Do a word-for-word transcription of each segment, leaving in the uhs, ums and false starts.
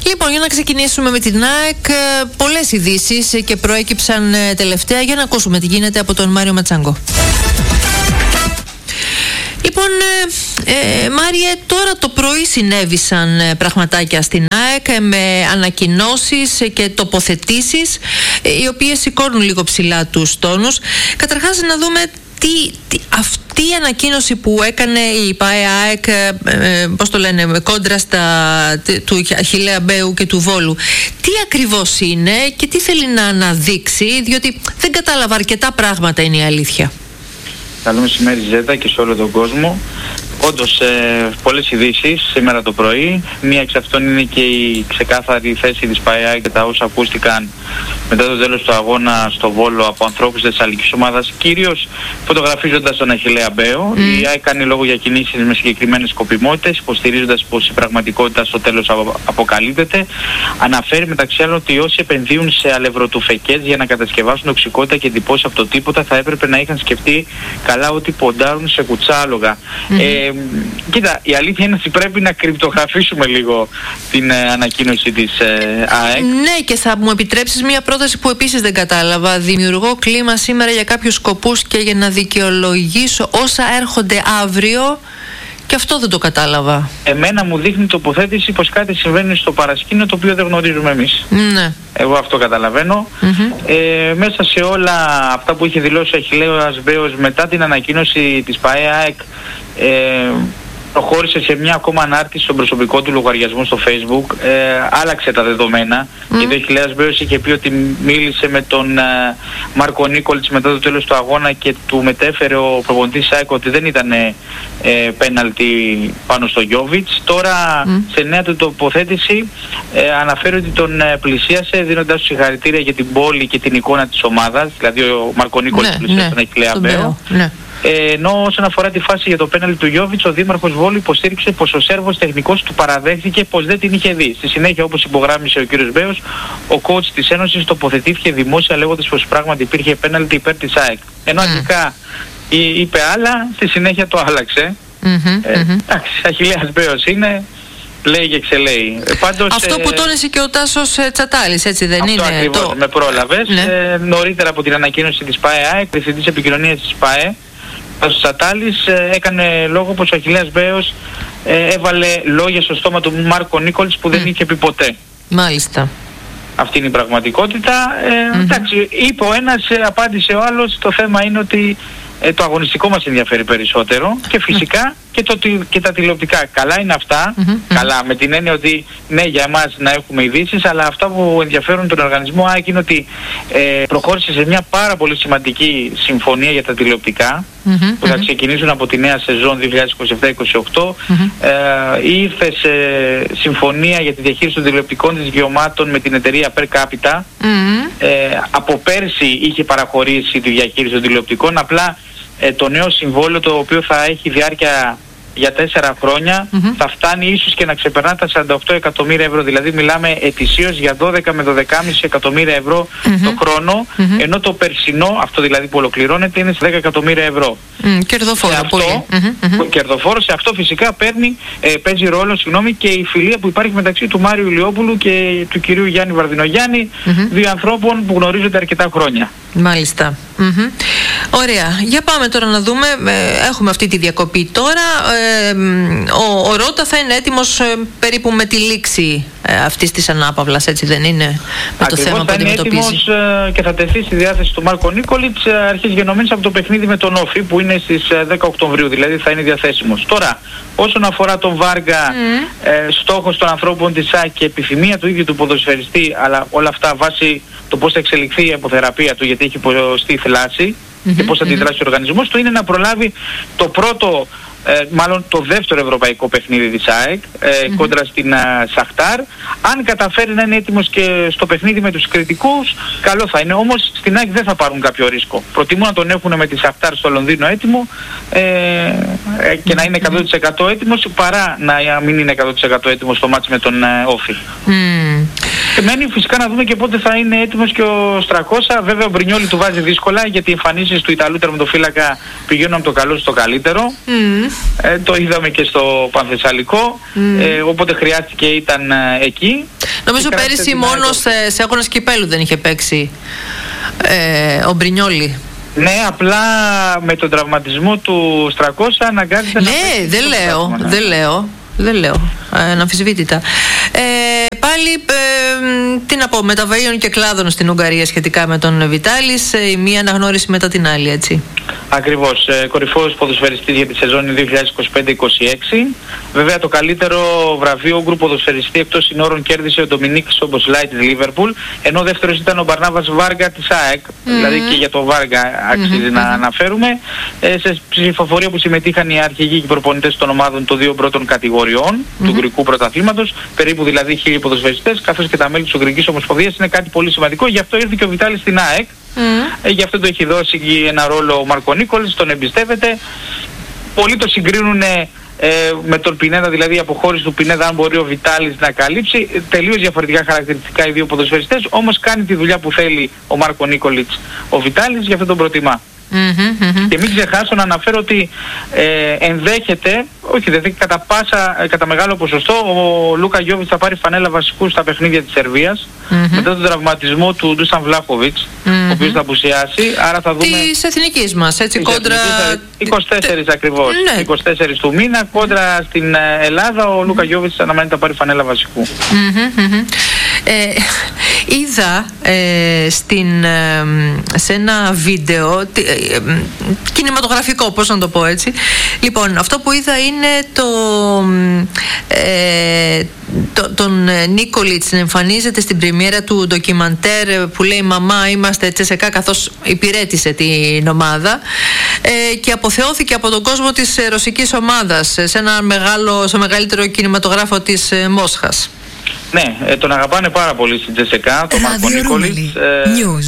Λοιπόν, για να ξεκινήσουμε με την ΑΕΚ, πολλές ειδήσεις και προέκυψαν τελευταία. Για να ακούσουμε τι γίνεται από τον Μάριο Ματσάγκο. Λοιπόν, ε, Μάριε, τώρα το πρωί συνέβησαν πραγματάκια στην ΑΕΚ με ανακοινώσεις και τοποθετήσεις οι οποίες σηκώνουν λίγο ψηλά τους τόνους. Καταρχάς να δούμε τι, τι, αυτή η ανακοίνωση που έκανε η ΠΑΕ-ΑΕΚ, ε, πώς το λένε, κόντρα στα, του Αχιλλέα Μπέου και του Βόλου. Τι ακριβώς είναι και τι θέλει να αναδείξει, διότι δεν κατάλαβα αρκετά πράγματα, είναι η αλήθεια. Καλό μεσημέρι Ζέτα και σε όλο τον κόσμο. Όντως ε, πολλές ειδήσεις σήμερα το πρωί. Μία εξ αυτών είναι και η ξεκάθαρη θέση της ΠΑΕ και τα όσα ακούστηκαν μετά το τέλος του αγώνα στο Βόλο από ανθρώπους της Θεσσαλικής ομάδας, κυρίως φωτογραφίζοντας τον Αχιλλέα Μπέο. Mm. Η ΑΕΚ κάνει λόγο για κινήσεις με συγκεκριμένες σκοπιμότητες, υποστηρίζοντας πως η πραγματικότητα στο τέλος αποκαλύπτεται. Αναφέρει μεταξύ άλλων ότι όσοι επενδύουν σε αλευροτουφεκές για να κατασκευάσουν τοξικότητα και εντυπώσεις από το τίποτα θα έπρεπε να είχαν σκεφτεί καλά ότι ποντάρουν σε κουτσάλογα. Mm-hmm. Ε, κοίτα, η αλήθεια είναι ότι πρέπει να κρυπτογραφήσουμε λίγο την ε, ανακοίνωση της ε, ΑΕΚ. Ναι, και θα μου επιτρέψεις μια πρόταση που επίσης δεν κατάλαβα. Δημιουργώ κλίμα σήμερα για κάποιους σκοπούς και για να δικαιολογήσω όσα έρχονται αύριο. Και αυτό δεν το κατάλαβα. Εμένα μου δείχνει τοποθέτηση πως κάτι συμβαίνει στο παρασκήνιο το οποίο δεν γνωρίζουμε εμείς. Ναι. Εγώ αυτό καταλαβαίνω. Mm-hmm. Ε, μέσα σε όλα αυτά που είχε δηλώσει ο Αχιλλέας Μπέος μετά την ανακοίνωση της ΠΑΕ-ΑΕΚ, ε, προχώρησε σε μια ακόμα ανάρτηση στον προσωπικό του λογαριασμό στο Facebook, ε, άλλαξε τα δεδομένα. Mm. Γιατί ο Αχιλλέας Μπέος είχε πει ότι μίλησε με τον ε, Μάρκο Νίκολιτς μετά το τέλος του αγώνα και του μετέφερε ο προπονητής ΑΕΚ ότι δεν ήταν ε, πέναλτι πάνω στο Γιόβιτς. Τώρα mm. σε νέα του τοποθέτηση ε, αναφέρει ότι τον ε, πλησίασε δίνοντας του συγχαρητήρια για την πόλη και την εικόνα της ομάδας, δηλαδή ο Μάρκο Νίκολιτς ναι, πλησίασε ναι, τον Αχιλλέα Μπέο. Ναι. Ε, ενώ όσον αφορά τη φάση για το πέναλτι του Γιόβιτς, ο δήμαρχος Βόλου υποστήριξε πως ο Σέρβος τεχνικός του παραδέχθηκε πως δεν την είχε δει. Στη συνέχεια, όπως υπογράμμισε ο κ. Μπέος, ο coach της Ένωσης τοποθετήθηκε δημόσια λέγοντας πως πράγματι υπήρχε πέναλτι υπέρ της ΑΕΚ. Ενώ mm. αρχικά είπε άλλα, στη συνέχεια το άλλαξε. Mm-hmm, ε, mm-hmm. Εντάξει, Αχιλλέας Μπέος είναι, λέει και ξελέει. Ε, πάντως, αυτό που τόνισε και ο Τάσος ε, Τσατάλης, έτσι δεν αυτό είναι? Αυτό ακριβώς, το... με πρόλαβες. Ναι. Ε, νωρίτερα από την ανακοίνωση της ΠΑΕ-ΑΕΚ, διευθυντής επικοινωνίας της ΠΑΕ, ο Τσατάλης ε, έκανε λόγο πως ο Αχιλλέας Μπέος ε, έβαλε λόγια στο στόμα του Μάρκο Νίκολιτς που mm. δεν είχε πει ποτέ. Μάλιστα. Αυτή είναι η πραγματικότητα. Ε, mm-hmm. Εντάξει, είπε ο ένας, ε, απάντησε ο άλλος. Το θέμα είναι ότι ε, το αγωνιστικό μας ενδιαφέρει περισσότερο και φυσικά mm. και, το, και τα τηλεοπτικά. Καλά είναι αυτά, mm-hmm. καλά με την έννοια ότι ναι, για εμάς να έχουμε ειδήσεις, αλλά αυτά που ενδιαφέρουν τον οργανισμό ΑΕΚ είναι ότι ε, προχώρησε σε μια πάρα πολύ σημαντική συμφωνία για τα τηλεοπτικά mm-hmm. που θα ξεκινήσουν από τη νέα σεζόν δύο χιλιάδες είκοσι επτά είκοσι οκτώ. Mm-hmm. Ε, ήρθε σε συμφωνία για τη διαχείριση των τηλεοπτικών της δικαιωμάτων με την εταιρεία Per Capita. Mm-hmm. Ε, από πέρσι είχε παραχωρήσει τη διαχείριση των τηλεοπτικών, απλά ε, το νέο συμβόλαιο, το οποίο θα έχει διάρκεια για τέσσερα χρόνια, mm-hmm. θα φτάνει ίσως και να ξεπερνά τα σαράντα οκτώ εκατομμύρια ευρώ. Δηλαδή μιλάμε ετησίως για δώδεκα με δώδεκα κόμμα πέντε εκατομμύρια ευρώ mm-hmm. το χρόνο, mm-hmm. ενώ το περσινό, αυτό δηλαδή που ολοκληρώνεται, είναι σε δέκα εκατομμύρια ευρώ. Mm, κερδοφόρο πολύ. Mm-hmm. Κερδοφόρο, σε αυτό φυσικά παίρνει, ε, παίζει ρόλο συγγνώμη, και η φιλία που υπάρχει μεταξύ του Μάριου Ηλιόπουλου και του κυρίου Γιάννη Βαρδινογιάννη, mm-hmm. δύο ανθρώπων που γνωρίζονται αρκετά χρόνια. Μάλιστα. Mm-hmm. Ωραία. Για πάμε τώρα να δούμε. Ε, έχουμε αυτή τη διακοπή τώρα. Ε, ο, ο Ρώτα θα είναι έτοιμος ε, περίπου με τη λήξη ε, αυτής της ανάπαυλας, έτσι δεν είναι? Με το θέμα που αντιμετωπίζει. Θα είναι έτοιμος ε, και θα τεθεί στη διάθεση του Μάρκο Νίκολιτς ε, αρχής γενομένης από το παιχνίδι με τον Όφη που είναι στις ε, δέκα Οκτωβρίου, δηλαδή θα είναι διαθέσιμος. Τώρα, όσον αφορά τον Βάργα, mm. ε, στόχος των ανθρώπων της ΑΕΚ και επιθυμία του ίδιου του ποδοσφαιριστή, αλλά όλα αυτά βάσει το πώς θα εξελιχθεί η αποθεραπεία του, γιατί έχει υποστεί θλάση mm-hmm, και πώς θα αντιδράσει mm-hmm. ο οργανισμός του, είναι να προλάβει το πρώτο, ε, μάλλον το δεύτερο ευρωπαϊκό παιχνίδι της ΑΕΚ ε, mm-hmm. κόντρα στην ε, Σαχτάρ. Αν καταφέρει να είναι έτοιμος και στο παιχνίδι με τους κριτικούς, καλό θα είναι. Όμως στην ΑΕΚ δεν θα πάρουν κάποιο ρίσκο. Προτιμούν να τον έχουν με τη Σαχτάρ στο Λονδίνο έτοιμο ε, ε, και να είναι εκατό τοις εκατό έτοιμος, παρά να μην είναι εκατό τοις εκατό έτοιμος στο μάτς με τον ε, Όφη. Mm. Και μένει φυσικά να δούμε και πότε θα είναι έτοιμος και ο Στρακόσα. Βέβαια ο Μπρινιόλι του βάζει δύσκολα, γιατί οι εμφανίσεις του Ιταλού τερματοφύλακα πηγαίνουν από το καλό στο καλύτερο. Mm. Ε, το είδαμε και στο Πανθεσσαλικό, mm. ε, οπότε χρειάστηκε ήταν ε, εκεί. Νομίζω πέρυσι μόνο σε, σε αγώνες κυπέλου δεν είχε παίξει ε, ο Μπρινιόλι. Ναι, απλά με τον τραυματισμό του Στρακόσα αναγκάζεται ναι, να παίξει. Δεν λέω, ναι, δεν λέω, δεν λέω, αναμφισβήτητα. Ε, πάλι, ε, τι να πω, μεταβαίων και κλάδων στην Ουγγαρία σχετικά με τον Βιτάλης, η μία αναγνώριση μετά την άλλη, έτσι. Ακριβώς, ε, κορυφαίος ποδοσφαιριστής για τη σεζόν δύο χιλιάδες είκοσι πέντε είκοσι έξι. Βέβαια το καλύτερο βραβείο Ούγγρου ποδοσφαιριστή εκτός συνόρων κέρδισε ο Ντομινίκ Σομποσλάι της Λίβερπουλ, ενώ ο δεύτερος ήταν ο Μπαρνάβας Βάργα της ΑΕΚ, mm-hmm. δηλαδή και για το Βάργα αξίζει mm-hmm. να αναφέρουμε. Ε, σε ψηφοφορία που συμμετείχαν οι αρχηγοί και οι προπονητές των ομάδων των δύο πρώτων κατηγοριών mm-hmm. του Ουγγρικού πρωταθλήματος, περίπου δηλαδή χίλιοι ποδοσφαιριστές, καθώς και τα μέλη της Ουγγρικής Ομοσπονδίας, είναι κάτι πολύ σημαντικό. Γι' αυτό ήρθε και ο Βιτάλης στην ΑΕΚ. Mm. Ε, γι' αυτό το έχει δώσει ένα ρόλο ο Μάρκο Νίκολιτς, τον εμπιστεύεται. Πολλοί το συγκρίνουν ε, με τον Πινέδα, δηλαδή η αποχώρηση του Πινέδα, αν μπορεί ο Βιτάλης να καλύψει. Τελείως διαφορετικά χαρακτηριστικά οι δύο ποδοσφαιριστές, όμως κάνει τη δουλειά που θέλει ο Μάρκο Νίκολιτς ο Βιτάλης, γι' αυτό τον προτιμά. Mm-hmm, mm-hmm. Και μην ξεχάσω να αναφέρω ότι ε, ενδέχεται, όχι δεν κατά πάσα, κατά μεγάλο ποσοστό, ο Λούκα Γιόβιτς θα πάρει φανέλα βασικού στα παιχνίδια της Σερβίας mm-hmm. μετά τον τραυματισμό του Ντούσαν Βλάχοβιτς, mm-hmm. ο οποίος θα απουσιάσει. Άρα θα δούμε. Της εθνικής μας, έτσι, κόντρα. είκοσι τέσσερις ακριβώς. Ναι. είκοσι τέσσερις του μήνα, κόντρα στην Ελλάδα, ο Λούκα Γιόβιτς αναμένεται να πάρει φανέλα βασικού. Mm-hmm, mm-hmm. Ε, είδα ε, στην, ε, σε ένα βίντεο ε, ε, κινηματογραφικό, πώς να το πω έτσι. Λοιπόν, αυτό που είδα είναι το, ε, το, τον Νίκολιτς να εμφανίζεται στην πρεμιέρα του ντοκιμαντέρ που λέει «Μαμά, είμαστε Τσεσεκά», καθώς υπηρέτησε την ομάδα ε, και αποθεώθηκε από τον κόσμο της ρωσικής ομάδας σε ένα μεγάλο, στο μεγαλύτερο κινηματογράφο της Μόσχας. Ναι, ε, τον αγαπάνε πάρα πολύ στην Τσεσεκά, τον Μάρκο Νίκολιτς. Ε,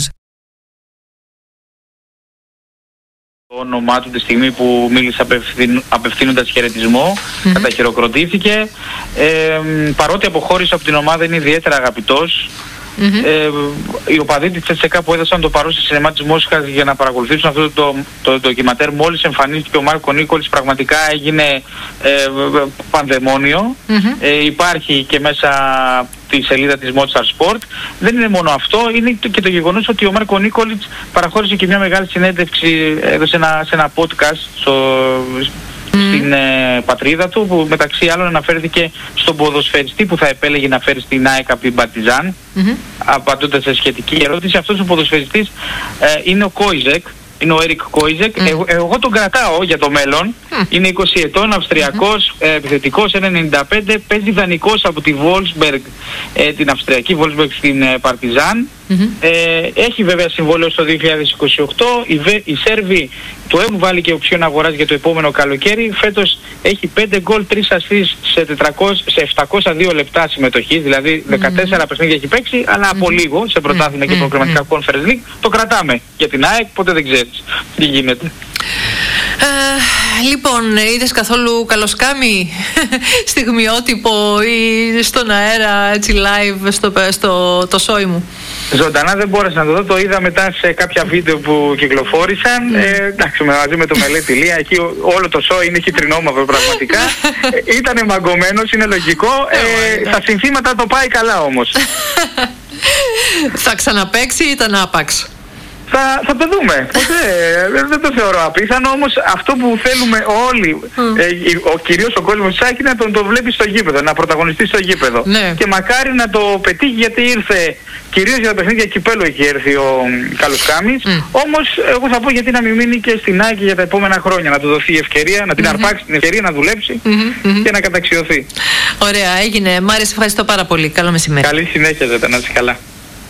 το όνομά του τη στιγμή που μίλησε απευθύν, απευθύνοντας χαιρετισμό, mm-hmm. καταχειροκροτήθηκε. Ε, παρότι αποχώρησε από την ομάδα, είναι ιδιαίτερα αγαπητός. Mm-hmm. Ε, οι οπαδοί της Τσεσεκά που έδωσαν το παρόν στη σινεμά της Μόσχας για να παρακολουθήσουν αυτό το, το ντοκιματέρ, μόλις εμφανίστηκε ο Μάρκο Νίκολιτς, πραγματικά έγινε ε, πανδαιμόνιο. Mm-hmm. Ε, υπάρχει και μέσα τη σελίδα της Mozart Sport. Δεν είναι μόνο αυτό, είναι και το γεγονός ότι ο Μάρκο Νίκολιτς παραχώρησε και μια μεγάλη συνέντευξη, έδωσε ένα, σε ένα podcast στο, mm. στην ε, πατρίδα του, που μεταξύ άλλων αναφέρθηκε στον ποδοσφαιριστή που θα επέλεγε να φέρει στην ΑΕΚ από την Παρτιζάν, mm-hmm. απαντώντας σε σχετική ερώτηση. Αυτός ο ποδοσφαιριστής ε, είναι ο Κόιζεκ, είναι ο Έρικ Κόιζεκ. Mm. Εγώ, εγώ τον κρατάω για το μέλλον. Mm. Είναι είκοσι ετών, Αυστριακός, mm-hmm. ε, επιθετικός, ένα ενενήντα πέντε, παίζει δανεικός από τη Wolfsburg, ε, την Αυστριακή Wolfsburg στην ε, Παρτιζάν. Mm-hmm. Ε, έχει βέβαια συμβόλαιο στο δύο χιλιάδες είκοσι οκτώ. Οι, οι Σέρβοι του έχουν βάλει και οψιόν αγοράς για το επόμενο καλοκαίρι. Φέτος έχει πέντε γκολ, τρία ασίστ σε, σε επτακόσια δύο λεπτά συμμετοχής, δηλαδή δεκατέσσερα mm-hmm. παιχνίδια έχει παίξει, αλλά από mm-hmm. λίγο σε πρωτάθλημα mm-hmm. και προκριματικά mm-hmm. Conference League. Το κρατάμε για την ΑΕΚ, ποτέ δεν ξέρεις τι γίνεται. Ε, λοιπόν, είδες καθόλου καλοσκάμι στιγμιότυπο ή στον αέρα, έτσι live στο, στο το σόι μου? Ζωντανά δεν μπόρεσα να το δω, το είδα μετά σε κάποια βίντεο που κυκλοφόρησαν. Mm. Ε, εντάξει, μαζί με το Μελέτη Λία, εκεί όλο το σόι είναι χιτρινόμαυρο πραγματικά. ε, ήτανε μαγκωμένος, είναι λογικό. Ε, στα συνθήματα το πάει καλά όμως. Θα ξαναπαίξει ή ήταν άπαξ? Θα, θα το δούμε. Ποτέ, δεν το θεωρώ απίθανο, όμως αυτό που θέλουμε όλοι, mm. ε, ο, κυρίως ο κόσμος της ΑΕΚ, είναι να τον το βλέπει στο γήπεδο, να πρωταγωνιστεί στο γήπεδο. Ναι. Και μακάρι να το πετύχει, γιατί ήρθε, κυρίως για τα παιχνίδια κυπέλλου έχει έρθει ο Καλουσκάμης, mm. όμως εγώ θα πω γιατί να μην μείνει και στην ΑΕΚ για τα επόμενα χρόνια, να του δοθεί η ευκαιρία, να την mm-hmm. αρπάξει την ευκαιρία να δουλέψει mm-hmm. και να καταξιωθεί. Ωραία, έγινε. Μ' άρεσε, ευχαριστώ πάρα πολύ. Καλό μεσημέρι. Καλή συνέχεια, ζέτα, να είσαι καλά.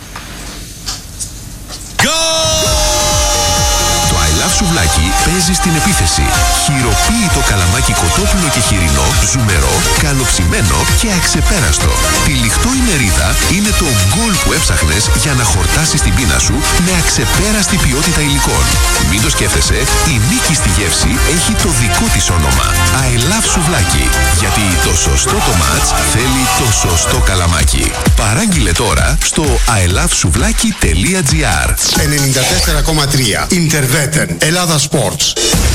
Το I Love Σουβλάκι παίζει στην επίθεση. Χειροποίητο καλαμάκι κοτόπουλο και χοιρινό, ζουμερό, καλοψημένο και αξεπέραστο. Τυλιχτό η μερίδα είναι το γκολ που έψαχνες για να χορτάσεις την πείνα σου με αξεπέραστη ποιότητα υλικών. Μην το σκέφτεσαι, η νίκη στη γεύση έχει το δικό της όνομα. I love σουβλάκι. Γιατί το σωστό το μάτς θέλει το σωστό καλαμάκι. Παράγγειλε τώρα στο άι λαβ σουβλάκι τελεία τζι άρ. ενενήντα τέσσερα κόμμα τρία Interveten Ελλάδα Sports.